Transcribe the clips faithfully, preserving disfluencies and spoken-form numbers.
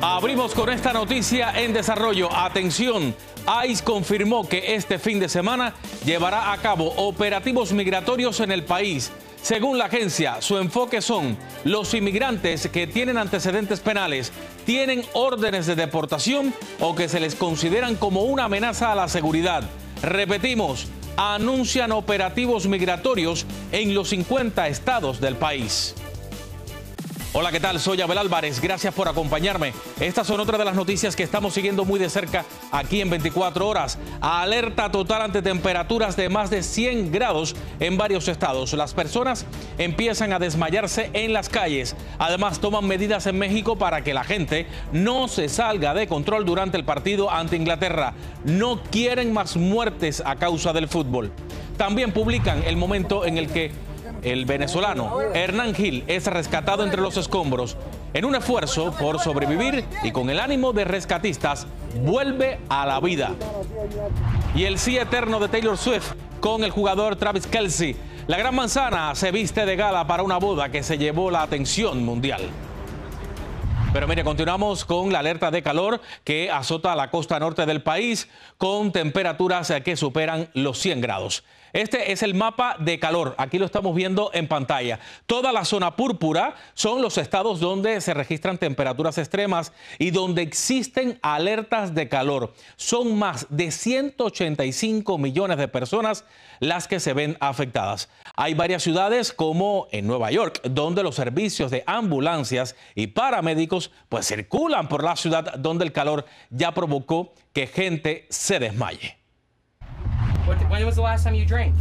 Abrimos con esta noticia en desarrollo. Atención, ICE confirmó que este fin de semana llevará a cabo operativos migratorios en el país. Según la agencia, su enfoque son los inmigrantes que tienen antecedentes penales, tienen órdenes de deportación o que se les consideran como una amenaza a la seguridad. Repetimos, anuncian operativos migratorios en los cincuenta estados del país. Hola, ¿qué tal? Soy Abel Álvarez, gracias por acompañarme. Estas son otras de las noticias que estamos siguiendo muy de cerca aquí en veinticuatro horas. Alerta total ante temperaturas de más de cien grados en varios estados. Las personas empiezan a desmayarse en las calles. Además, toman medidas en México para que la gente no se salga de control durante el partido ante Inglaterra. No quieren más muertes a causa del fútbol. También publican el momento en el que el venezolano Hernán Gil es rescatado entre los escombros. En un esfuerzo por sobrevivir y con el ánimo de rescatistas, vuelve a la vida. Y el sí eterno de Taylor Swift con el jugador Travis Kelce. La Gran Manzana se viste de gala para una boda que se llevó la atención mundial. Pero mire, continuamos con la alerta de calor que azota la costa norte del país con temperaturas que superan los cien grados. Este es el mapa de calor, aquí lo estamos viendo en pantalla. Toda la zona púrpura son los estados donde se registran temperaturas extremas y donde existen alertas de calor. Son más de ciento ochenta y cinco millones de personas las que se ven afectadas. Hay varias ciudades como en Nueva York, donde los servicios de ambulancias y paramédicos pues circulan por la ciudad, donde el calor ya provocó que gente se desmaye. When was the last time you drank?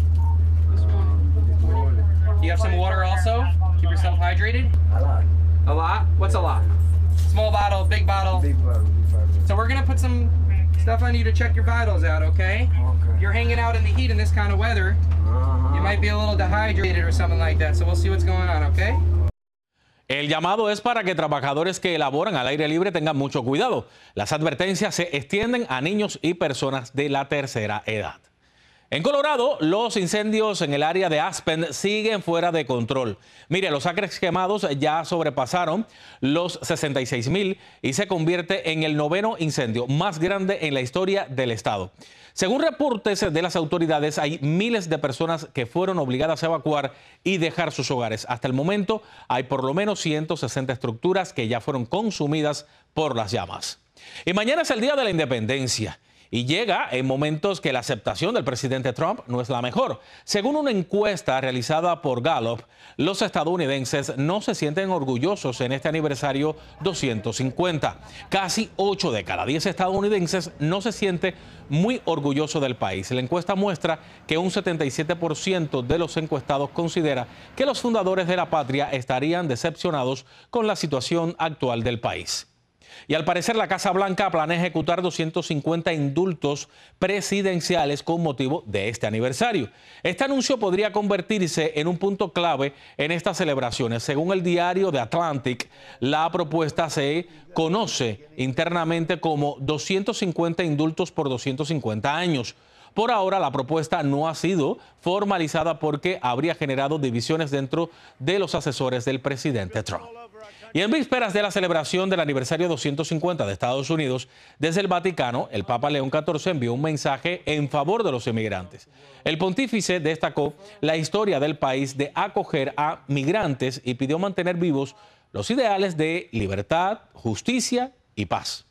You have some water also? Keep yourself hydrated? A lot. A lot? What's a lot? Small bottle, big bottle? Big bottle, big bottle. So we're gonna put some stuff on you to check your vitals out, okay? Okay. You're hanging out in the heat in this kind of weather. Uh-huh. You might be a little dehydrated or something like that, so we'll see what's going on, okay? El llamado es para que trabajadores que elaboran al aire libre tengan mucho cuidado. Las advertencias se extienden a niños y personas de la tercera edad. En Colorado, los incendios en el área de Aspen siguen fuera de control. Mire, los acres quemados ya sobrepasaron los sesenta y seis mil y se convierte en el noveno incendio más grande en la historia del estado. Según reportes de las autoridades, hay miles de personas que fueron obligadas a evacuar y dejar sus hogares. Hasta el momento, hay por lo menos ciento sesenta estructuras que ya fueron consumidas por las llamas. Y mañana es el Día de la Independencia. Y llega en momentos que la aceptación del presidente Trump no es la mejor. Según una encuesta realizada por Gallup, los estadounidenses no se sienten orgullosos en este aniversario doscientos cincuenta. Casi ocho de cada diez estadounidenses no se siente muy orgulloso del país. La encuesta muestra que un setenta y siete por ciento de los encuestados considera que los fundadores de la patria estarían decepcionados con la situación actual del país. Y al parecer la Casa Blanca planea ejecutar doscientos cincuenta indultos presidenciales con motivo de este aniversario. Este anuncio podría convertirse en un punto clave en estas celebraciones. Según el diario The Atlantic, la propuesta se conoce internamente como doscientos cincuenta indultos por doscientos cincuenta años. Por ahora, la propuesta no ha sido formalizada porque habría generado divisiones dentro de los asesores del presidente Trump. Y en vísperas de la celebración del aniversario doscientos cincuenta de Estados Unidos, desde el Vaticano, el Papa León catorce envió un mensaje en favor de los inmigrantes. El pontífice destacó la historia del país de acoger a migrantes y pidió mantener vivos los ideales de libertad, justicia y paz.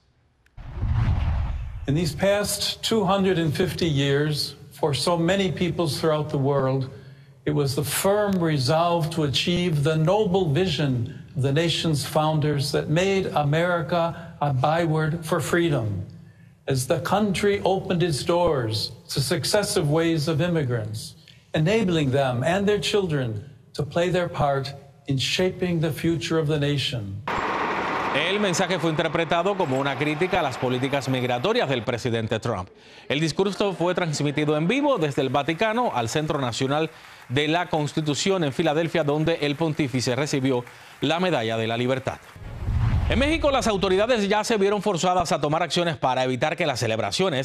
In these past two hundred fifty years, for so many peoples throughout the world, it was the firm resolve to achieve the noble vision of the nation's founders that made America a byword for freedom. As the country opened its doors to successive waves of immigrants, enabling them and their children to play their part in shaping the future of the nation. El mensaje fue interpretado como una crítica a las políticas migratorias del presidente Trump. El discurso fue transmitido en vivo desde el Vaticano al Centro Nacional de la Constitución en Filadelfia, donde el pontífice recibió la Medalla de la Libertad. En México, las autoridades ya se vieron forzadas a tomar acciones para evitar que las celebraciones